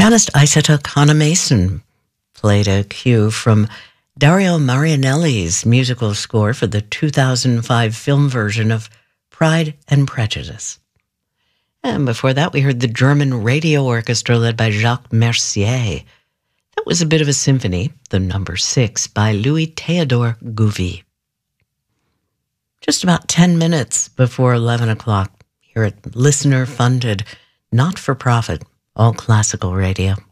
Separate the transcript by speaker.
Speaker 1: Pianist Isata Kana-Mason played a cue from Dario Marianelli's musical score for the 2005 film version of Pride and Prejudice. And before that, we heard the German Radio Orchestra led by Jacques Mercier. That was a bit of a symphony, the number 6, by Louis Théodore Gouvy. Just about 10 minutes before 11 o'clock here at listener-funded, not-for-profit, all classical radio.